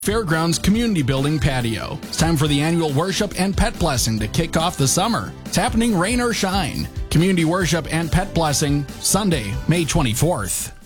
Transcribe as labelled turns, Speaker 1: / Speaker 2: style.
Speaker 1: Fairgrounds Community Building patio. It's time for the annual worship and pet blessing to kick off the summer. It's happening rain or shine. Community worship and pet blessing Sunday, May 24th.